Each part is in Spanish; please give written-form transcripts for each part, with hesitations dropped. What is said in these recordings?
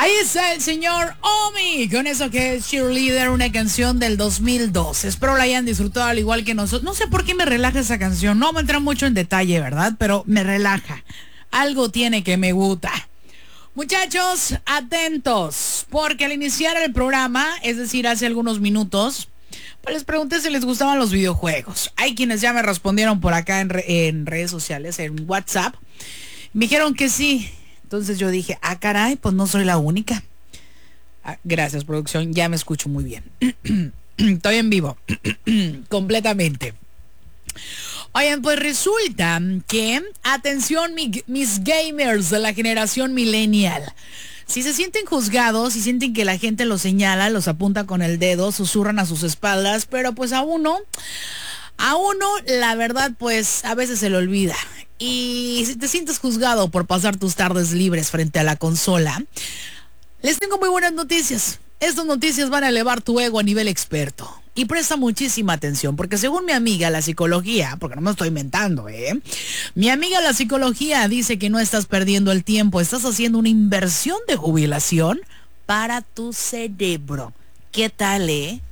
Ahí está el señor Omi, con eso que es Cheerleader, una canción del 2002. Espero la hayan disfrutado al igual que nosotros. No sé por qué me relaja esa canción, no me entra mucho en detalle, ¿verdad? Pero me relaja. Algo tiene que me gusta. Muchachos, atentos, porque al iniciar el programa, es decir, hace algunos minutos, pues les pregunté si les gustaban los videojuegos. Hay quienes ya me respondieron por acá en redes sociales, en WhatsApp. Me dijeron que sí. Entonces yo dije, caray, pues no soy la única. Gracias, producción, ya me escucho muy bien. Estoy en vivo, completamente. Oigan, pues resulta que, atención mis gamers de la generación millennial, si se sienten juzgados, si sienten que la gente los señala, los apunta con el dedo, susurran a sus espaldas, pero pues a uno, la verdad, pues a veces se le olvida. Y si te sientes juzgado por pasar tus tardes libres frente a la consola, les tengo muy buenas noticias. Estas noticias van a elevar tu ego a nivel experto. Y presta muchísima atención, porque según mi amiga la psicología, porque no me estoy inventando, mi amiga la psicología dice que no estás perdiendo el tiempo, estás haciendo una inversión de jubilación para tu cerebro. ¿Qué tal,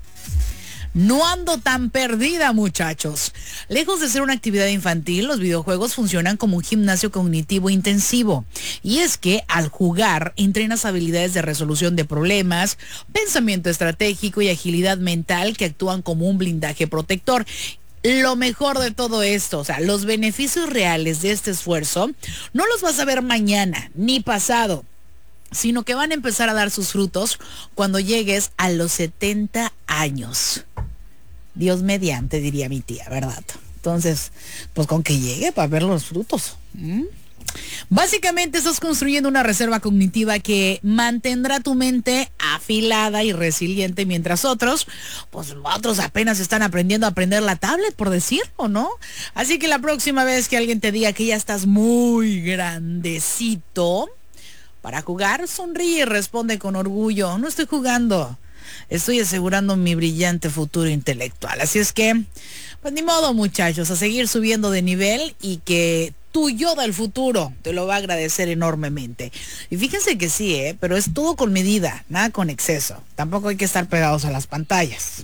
No ando tan perdida, muchachos. Lejos de ser una actividad infantil, los videojuegos funcionan como un gimnasio cognitivo intensivo. Y es que al jugar entrenas habilidades de resolución de problemas, pensamiento estratégico y agilidad mental que actúan como un blindaje protector. Lo mejor de todo esto, o sea, los beneficios reales de este esfuerzo, no los vas a ver mañana ni pasado, sino que van a empezar a dar sus frutos cuando llegues a los 70 años. Dios mediante, diría mi tía, ¿verdad? Entonces, pues con que llegue para ver los frutos. Básicamente estás construyendo una reserva cognitiva que mantendrá tu mente afilada y resiliente, mientras otros apenas están aprendiendo a aprender la tablet, por decirlo, ¿no? Así que la próxima vez que alguien te diga que ya estás muy grandecito para jugar, sonríe y responde con orgullo: no estoy jugando, estoy asegurando mi brillante futuro intelectual. Así es que, pues ni modo, muchachos, a seguir subiendo de nivel, y que tu yo del futuro te lo va a agradecer enormemente. Y fíjense que sí, pero es todo con medida, nada con exceso. Tampoco hay que estar pegados a las pantallas.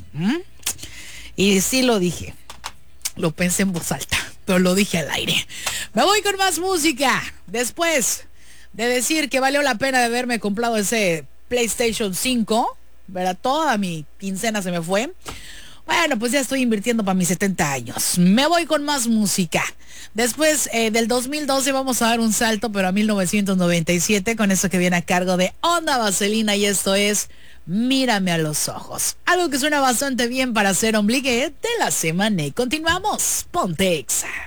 Y sí lo dije, lo pensé en voz alta, pero lo dije al aire. Me voy con más música. Después de decir que valió la pena de haberme comprado ese PlayStation 5, ¿verdad? Toda mi quincena se me fue. Bueno, pues ya estoy invirtiendo para mis 70 años. Me voy con más música. Después del 2012 vamos a dar un salto, pero a 1997, con eso que viene a cargo de Onda Vaselina, y esto es Mírame a los ojos. Algo que suena bastante bien para hacer ombligue de la semana. Continuamos. Ponte Exa.